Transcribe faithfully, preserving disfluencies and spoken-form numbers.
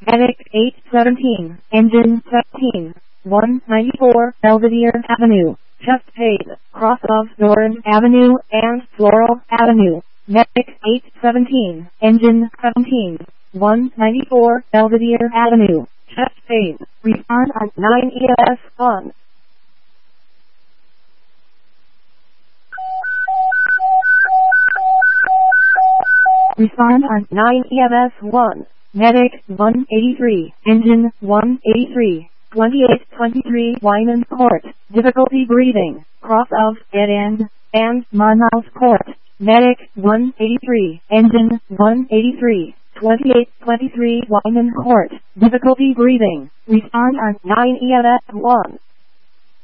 Medic eight seventeen, Engine seventeen, one ninety-four, Belvedere Avenue, Chesapeake, cross of Doran Avenue and Floral Avenue. Medic eight seventeen, Engine seventeen, one ninety-four, Belvedere Avenue, Chesapeake, respond on nine E M S one. Respond on nine E M S one. Medic one eighty-three, Engine one eighty-three, twenty-eight twenty-three Wyman Court, difficulty breathing, cross of Dead End, and Monmouth Court. Medic one eighty-three, Engine one eighty-three, twenty-eight twenty-three Wyman Court, difficulty breathing, respond on nine E M S one.